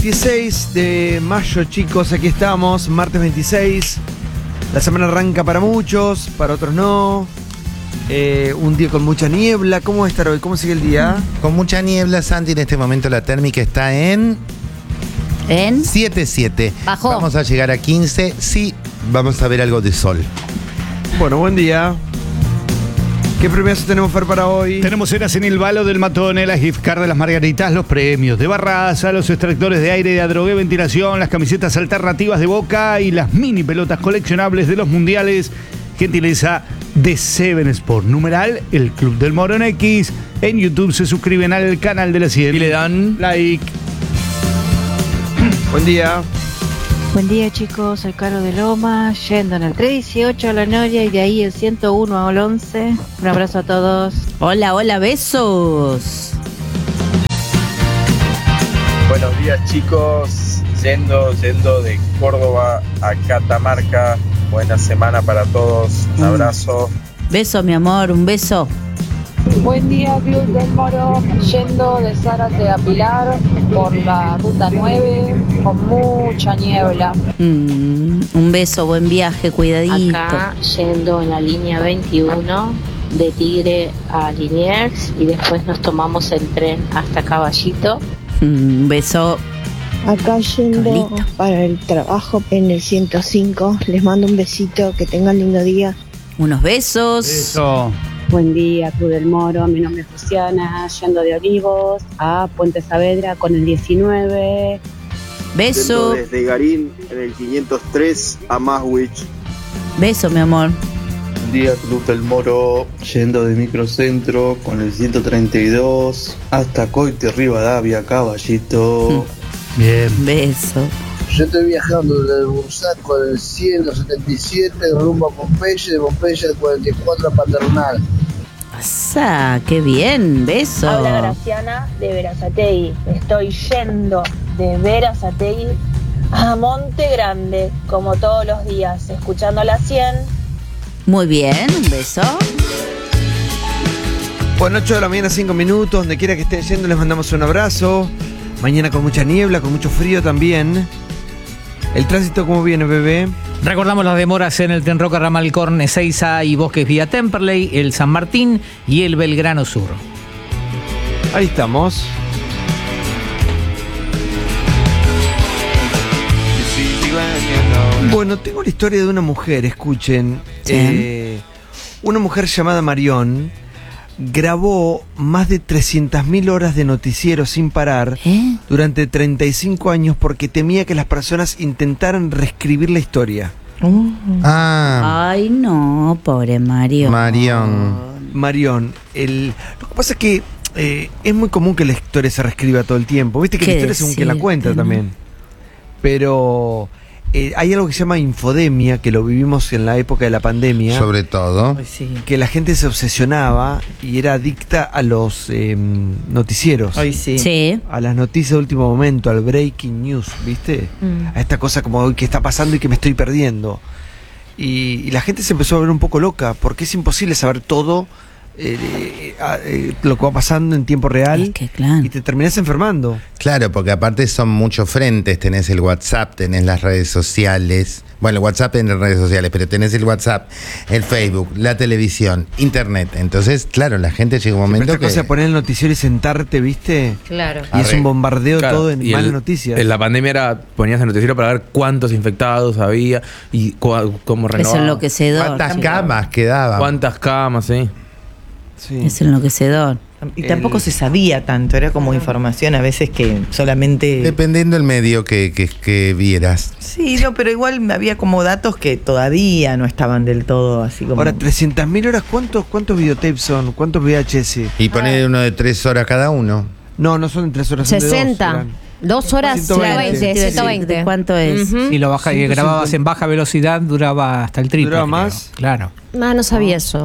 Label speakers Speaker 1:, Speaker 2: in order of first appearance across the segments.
Speaker 1: 16 de mayo, chicos, aquí estamos, martes 26. La semana arranca para muchos, para otros no. Un día con mucha niebla. ¿Cómo va a estar hoy? ¿Cómo sigue el día?
Speaker 2: Con mucha niebla, Santi. En este momento la térmica está en 7,7.
Speaker 3: Bajó.
Speaker 2: Vamos a llegar a 15. Sí, vamos a ver algo de sol.
Speaker 1: Bueno, buen día. ¿Qué premios tenemos, Fer, para hoy?
Speaker 4: Tenemos cenas en el Balo del Matone, las gift card de las Margaritas, los premios de Barraza, los extractores de aire de Adrogué Ventilación, las camisetas alternativas de Boca y las mini pelotas coleccionables de los mundiales. Gentileza de Seven Sport. Numeral, el Club del Moro en X. En YouTube se suscriben al canal de la 100
Speaker 5: y le dan
Speaker 4: like.
Speaker 1: Buen día.
Speaker 6: Buen día, chicos, soy Caro de Loma, yendo en el 318 a La Noria y de ahí el 101 al 11. Un abrazo a todos.
Speaker 3: Hola, hola, besos.
Speaker 7: Buenos días, chicos, yendo de Córdoba a Catamarca. Buena semana para todos, un abrazo.
Speaker 3: Beso, mi amor, un beso.
Speaker 8: Buen día, Club del Moro, yendo de Zárate a Pilar por la ruta 9 con mucha niebla.
Speaker 3: Un beso, buen viaje, cuidadito.
Speaker 9: Acá yendo en la línea 21 de Tigre a Liniers y después nos tomamos el tren hasta Caballito.
Speaker 3: Un beso.
Speaker 10: Acá yendo para el trabajo en el 105. Les mando un besito, que tengan lindo día.
Speaker 3: Unos besos.
Speaker 4: Eso.
Speaker 11: Buen día, Cruz del Moro, mi nombre es Luciana, yendo de Olivos a Puente Saavedra con el 19.
Speaker 3: Beso.
Speaker 12: Desde Garín en el 503 a Maswich.
Speaker 3: Beso, mi amor.
Speaker 13: Buen día, Club del Moro, yendo de Microcentro con el 132 hasta Coite, Rivadavia, Caballito.
Speaker 4: Bien.
Speaker 3: Beso.
Speaker 14: Yo estoy viajando desde Bursac con el 177 rumbo a Pompeya, de Pompeya el 44 a Paternal.
Speaker 3: Pasa, qué bien, beso.
Speaker 8: Habla Graciana de Berazategui. Estoy yendo de Berazategui a Monte Grande, como todos los días, escuchando la 100.
Speaker 3: Muy bien, un beso.
Speaker 1: Bueno, 8 de la mañana, 5 minutos. Donde quiera que estén yendo, les mandamos un abrazo. Mañana con mucha niebla, con mucho frío también. ¿El tránsito cómo viene, bebé?
Speaker 5: Recordamos las demoras en el Tren Roca, Ramal Corne, Ezeiza y Bosques vía Temperley, el San Martín y el Belgrano Sur.
Speaker 1: Ahí estamos. Bueno, tengo la historia de una mujer, escuchen.
Speaker 3: Sí.
Speaker 1: Una mujer llamada Marión grabó más de 300.000 horas de noticiero sin parar durante 35 años porque temía que las personas intentaran reescribir la historia.
Speaker 3: Ay, no, pobre Marión.
Speaker 1: Marión. Lo que pasa es que es muy común que la historia se reescriba todo el tiempo. Viste que la historia según que la cuenta también. Pero hay algo que se llama infodemia, que lo vivimos en la época de la pandemia.
Speaker 2: Sobre todo.
Speaker 1: Que la gente se obsesionaba y era adicta a los noticieros.
Speaker 3: Sí.
Speaker 1: A las noticias de último momento, al breaking news, ¿viste? A esta cosa como que está pasando y que me estoy perdiendo. Y la gente se empezó a ver un poco loca, porque es imposible saber todo lo que va pasando en tiempo real.
Speaker 3: Es que, claro.
Speaker 1: Y te terminás enfermando.
Speaker 2: Claro, porque aparte son muchos frentes. Tenés el WhatsApp, tenés las redes sociales. Bueno, el WhatsApp en las redes sociales, pero tenés el WhatsApp, el Facebook, la televisión, internet. Entonces, claro, la gente llega un momento que...
Speaker 1: cosa de poner el noticiero y sentarte, ¿viste?
Speaker 3: Claro.
Speaker 1: Y es un bombardeo todo en malas noticias.
Speaker 5: En la pandemia era, ponías el noticiero para ver cuántos infectados había y cómo renovar.
Speaker 3: Es enloquecedor.
Speaker 2: ¿Cuántas camas quedaban?
Speaker 5: ¿Cuántas camas, sí?
Speaker 1: Sí.
Speaker 3: Es enloquecedor.
Speaker 15: Y tampoco se sabía tanto, era como información a veces que solamente...
Speaker 2: Dependiendo del medio que vieras.
Speaker 15: Sí, no, pero igual había como datos que todavía no estaban del todo así como...
Speaker 1: Ahora, 300.000 horas, ¿cuántos videotapes son? ¿Cuántos VHS?
Speaker 2: Y poner uno de 3 horas cada uno.
Speaker 1: No son de 3 horas, son
Speaker 3: 60.
Speaker 1: de
Speaker 3: 2 horas 120. ¿Cuánto es?
Speaker 5: Si lo grababas en baja velocidad, duraba hasta el triple.
Speaker 1: ¿Duraba más?
Speaker 5: Claro.
Speaker 3: No sabía eso.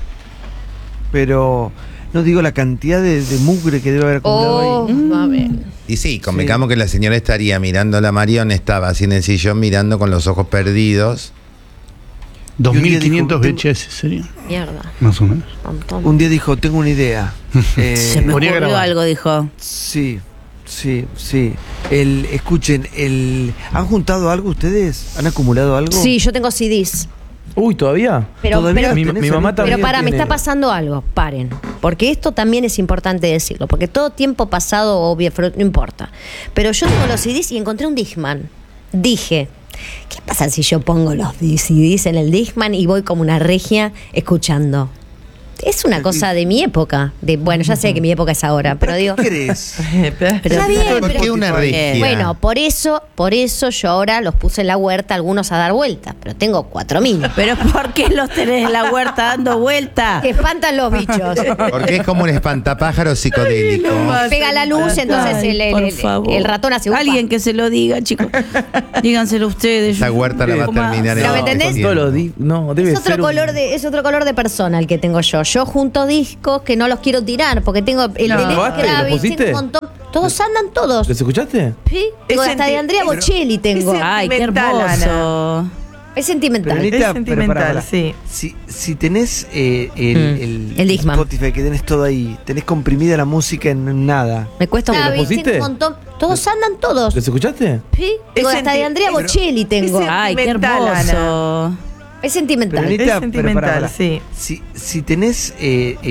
Speaker 1: Pero no digo la cantidad de mugre que debe haber acumulado ahí.
Speaker 3: A ver.
Speaker 2: Y sí, convengamos que la señora estaría mirando a la Marión, estaba así en el sillón mirando con los ojos perdidos.
Speaker 4: 2.500 VHS sería.
Speaker 9: Mierda.
Speaker 4: Más o menos.
Speaker 1: Un día dijo, tengo una idea.
Speaker 3: Se me ocurrió algo, dijo.
Speaker 1: Sí. Sí, sí. Escuchen, ¿han juntado algo ustedes? ¿Han acumulado algo?
Speaker 16: Sí, yo tengo CDs.
Speaker 17: Uy, ¿todavía?
Speaker 16: Pero
Speaker 17: mi mamá también.
Speaker 16: Pero para, me
Speaker 17: tiene.
Speaker 16: está pasando algo, paren. Porque esto también es importante decirlo. Porque todo tiempo pasado, obvio, no importa. Pero yo tengo los CDs y encontré un Discman. Dije, ¿qué pasa si yo pongo los CDs en el Discman y voy como una regia escuchando? Es una cosa de mi época. Bueno, ya sé que mi época es ahora, pero digo.
Speaker 1: ¿Qué crees?
Speaker 16: Pero está bien,
Speaker 2: ¿Por qué una regia?
Speaker 16: Bueno, por eso yo ahora los puse en la huerta, algunos a dar vueltas, pero tengo 4.000.
Speaker 3: Pero ¿por qué los tenés en la huerta dando vueltas?
Speaker 16: Que espantan los bichos.
Speaker 2: Porque es como un espantapájaro psicodélico.
Speaker 16: Pega la luz, entonces el ratón hace upa.
Speaker 3: Alguien que se lo diga, chicos. Díganselo ustedes.
Speaker 2: Esa huerta la va a terminar
Speaker 16: ¿Me entendés?
Speaker 17: No, debe
Speaker 16: Es otro color de persona el que tengo yo. Yo junto discos que no los quiero tirar porque tengo el de Lenny Kravitz, tengo un montón. Todos andan todos.
Speaker 17: ¿Los escuchaste?
Speaker 16: Sí, tengo hasta de Andrea Bocelli tengo.
Speaker 3: Ay, qué hermoso.
Speaker 16: Es sentimental.
Speaker 1: Pero, Anita,
Speaker 15: Es sentimental, sí.
Speaker 1: Si tenés el
Speaker 16: Discman.
Speaker 1: Spotify, que tenés todo ahí, tenés comprimida la música en nada.
Speaker 16: Me cuesta un
Speaker 17: ¿Los pusiste?
Speaker 16: tengo un montón. Todos andan todos.
Speaker 17: ¿Los escuchaste?
Speaker 16: Sí, tengo hasta de Andrea Bocelli tengo.
Speaker 3: Ay, qué hermoso.
Speaker 16: Es sentimental.
Speaker 1: Pero, Anita,
Speaker 15: Es sentimental,
Speaker 1: para.
Speaker 15: sí.
Speaker 1: Si tenés